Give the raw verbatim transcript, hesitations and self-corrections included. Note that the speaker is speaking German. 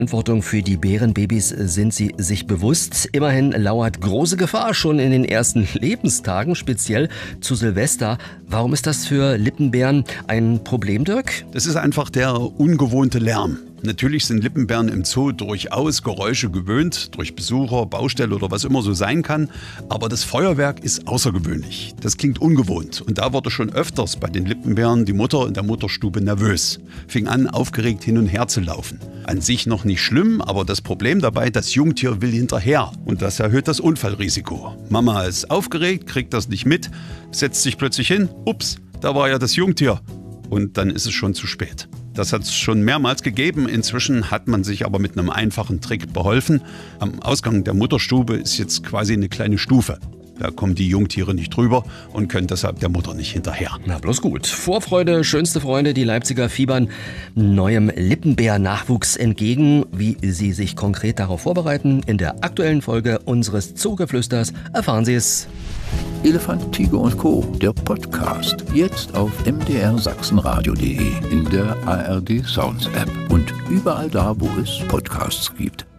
Verantwortung für die Bärenbabys sind Sie sich bewusst. Immerhin lauert große Gefahr schon in den ersten Lebenstagen, speziell zu Silvester. Warum ist das für Lippenbären ein Problem, Dirk? Das ist einfach der ungewohnte Lärm. Natürlich sind Lippenbären im Zoo durchaus Geräusche gewöhnt, durch Besucher, Baustelle oder was immer so sein kann. Aber das Feuerwerk ist außergewöhnlich. Das klingt ungewohnt. Und da wurde schon öfters bei den Lippenbären die Mutter in der Mutterstube nervös. Fing an, aufgeregt hin und her zu laufen. An sich noch nicht schlimm, aber das Problem dabei, das Jungtier will hinterher. Und das erhöht das Unfallrisiko. Mama ist aufgeregt, kriegt das nicht mit, setzt sich plötzlich hin. Ups, da war ja das Jungtier. Und dann ist es schon zu spät. Das hat es schon mehrmals gegeben. Inzwischen hat man sich aber mit einem einfachen Trick beholfen. Am Ausgang der Mutterstube ist jetzt quasi eine kleine Stufe. Da kommen die Jungtiere nicht drüber und können deshalb der Mutter nicht hinterher. Na, bloß gut. Vorfreude, schönste Freunde, die Leipziger fiebern neuem Lippenbär-Nachwuchs entgegen. Wie sie sich konkret darauf vorbereiten, in der aktuellen Folge unseres Zoogeflüsters erfahren Sie es. Elefant, Tiger und Co., der Podcast. Jetzt auf m d r sachsenradio punkt d e, in der A R D Sounds App und überall da, wo es Podcasts gibt.